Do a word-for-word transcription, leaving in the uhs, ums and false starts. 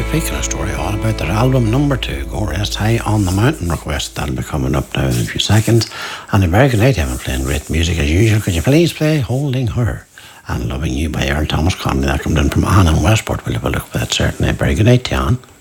Peak and a story all about their album number two, Go Rest High on the Mountain request. That'll be coming up now in a few seconds. And a very good night, Evan, playing great music as usual. Could you please play Holding Her and Loving You by Earl Thomas Conley? That comes in from Anne in Westport. We'll have a look for that certainly. Very good night to you, Anne.